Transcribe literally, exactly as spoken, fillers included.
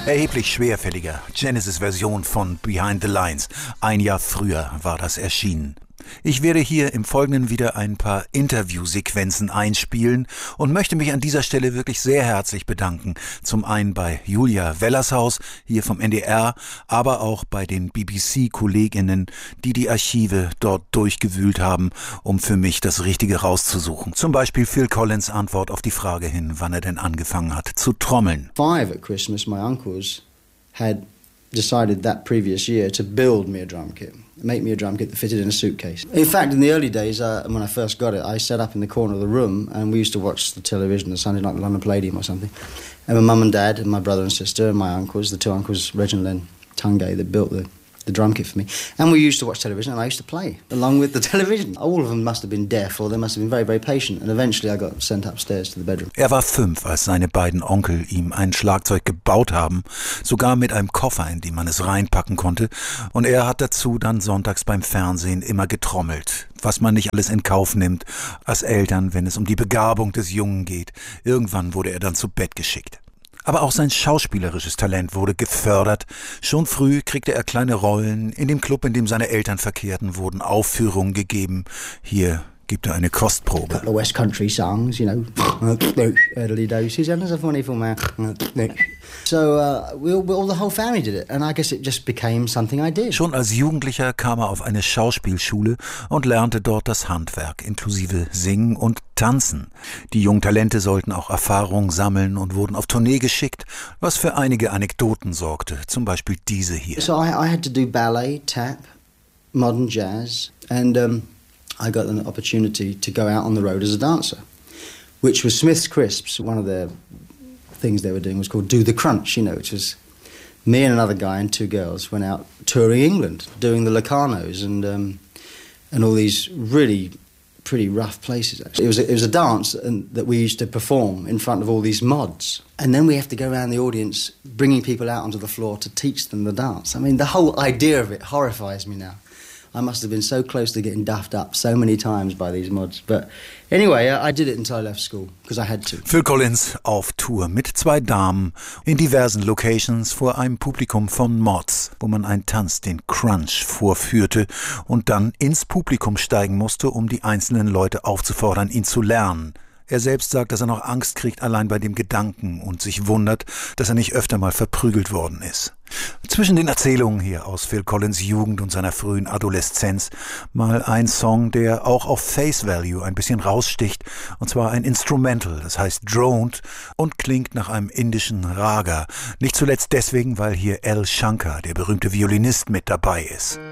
Erheblich schwerfälliger Genesis-Version von Behind the Lines. Ein Jahr früher war das erschienen. Ich werde hier im Folgenden wieder ein paar Interviewsequenzen einspielen und möchte mich an dieser Stelle wirklich sehr herzlich bedanken. Zum einen bei Julia Wellershaus hier vom N D R, aber auch bei den B B C-Kolleginnen, die die Archive dort durchgewühlt haben, um für mich das Richtige rauszusuchen. Zum Beispiel Phil Collins' Antwort auf die Frage hin, wann er denn angefangen hat zu trommeln. Five at Christmas, my uncles had decided that previous year to build me a drum kit, make me a drum kit that fitted in a suitcase. In fact, in the early days, uh, when I first got it, I sat up in the corner of the room and we used to watch the television on Sunday night at the London Palladium or something. And my mum and dad and my brother and sister and my uncles, the two uncles, Reginald and Tungay, that built the, the drum kit for me. And we used to watch television and I used to play along with the television. All of them must have been deaf or they must have been very, very patient. And eventually I got sent upstairs to the bedroom. Er war fünf, als seine beiden Onkel ihm ein Schlagzeug gebaut haben, sogar mit einem Koffer, in den man es reinpacken konnte. Und er hat dazu dann sonntags beim Fernsehen immer getrommelt, was man nicht alles in Kauf nimmt als Eltern, wenn es um die Begabung des Jungen geht. Irgendwann wurde er dann zu Bett geschickt. Aber auch sein schauspielerisches Talent wurde gefördert. Schon früh kriegte er kleine Rollen. In dem Club, in dem seine Eltern verkehrten, wurden Aufführungen gegeben. Hier gibt er eine Kostprobe. A couple of West Country songs, you know, early doses, and there's a funny film. So uh, we all, all the whole family did it, and I guess it just became something I did. Schon als Jugendlicher kam er auf eine Schauspielschule und lernte dort das Handwerk, inklusive Singen und Tanzen. Die jungen Talente sollten auch Erfahrung sammeln und wurden auf Tournee geschickt, was für einige Anekdoten sorgte, zum Beispiel diese hier. So I, I had to do ballet, tap, modern jazz, and um, I got an opportunity to go out on the road as a dancer, which was Smith's Crisps. One of their things they were doing was called Do the Crunch, you know, which was me and another guy and two girls went out touring England, doing the Locarnos and um, and all these really pretty rough places, actually. It was a, it was a dance and, that we used to perform in front of all these mods. And then we have to go around the audience bringing people out onto the floor to teach them the dance. I mean, the whole idea of it horrifies me now. I must have been so close to getting duffed up so many times by these mods. But anyway, I did it until I left school, because I had to. Phil Collins auf Tour mit zwei Damen in diversen Locations vor einem Publikum von Mods, wo man einen Tanz, den Crunch, vorführte und dann ins Publikum steigen musste, um die einzelnen Leute aufzufordern, ihn zu lernen. Er selbst sagt, dass er noch Angst kriegt allein bei dem Gedanken und sich wundert, dass er nicht öfter mal verprügelt worden ist. Zwischen den Erzählungen hier aus Phil Collins' Jugend und seiner frühen Adoleszenz mal ein Song, der auch auf Face Value ein bisschen raussticht, und zwar ein Instrumental, das heißt Droned und klingt nach einem indischen Raga. Nicht zuletzt deswegen, weil hier Al Shankar, der berühmte Violinist, mit dabei ist.